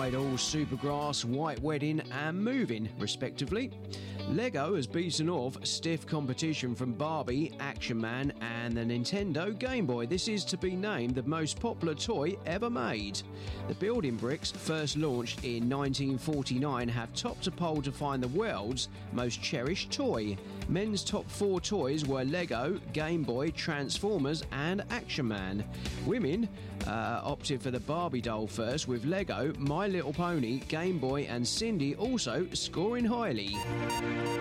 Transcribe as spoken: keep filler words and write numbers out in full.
Idol, Supergrass, White Wedding and Moving, respectively. Lego has beaten off stiff competition from Barbie, Action Man and the Nintendo Game Boy. This is to be named the most popular toy ever made. The building bricks, first launched in nineteen forty-nine, have topped a poll to find the world's most cherished toy. Men's top four toys were Lego, Game Boy, Transformers and Action Man. Women uh, opted for the Barbie doll first, with Lego, My Little Pony, Game Boy and Cindy also scoring highly.